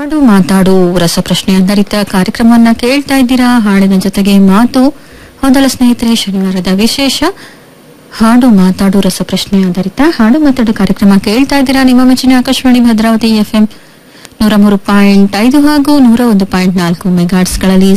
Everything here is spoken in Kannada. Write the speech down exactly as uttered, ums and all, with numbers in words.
ಹಾಡು ಮಾತಾಡು ರಸಪ್ರಶ್ನೆ ಆಧಾರಿತ ಕಾರ್ಯಕ್ರಮವನ್ನ ಕೇಳ್ತಾ ಇದ್ದೀರಾ. ಹಾಡಿನ ಜೊತೆಗೆ ಮಾತು. ಹೌದಲ್ಲ ಸ್ನೇಹಿತರೆ, ಶನಿವಾರದ ವಿಶೇಷ ಹಾಡು ಮಾತಾಡು ರಸಪ್ರಶ್ನೆ ಆಧಾರಿತ ಹಾಡು ಮಾತಾಡು ಕಾರ್ಯಕ್ರಮ ಕೇಳ್ತಾ ಇದ್ದೀರಾ. ನಿಮ್ಮ ಮೆಚ್ಚಿನ ಆಕಾಶವಾಣಿ ಭದ್ರಾವತಿ ಎಫ್ಎಂ ನೂರ ಮೂರು ಪಾಯಿಂಟ್ ಐದು ಹಾಗೂ ನೂರ ಒಂದು ಪಾಯಿಂಟ್ ನಾಲ್ಕು ಮೆಗಾಟ್ಸ್ಗಳಲ್ಲಿ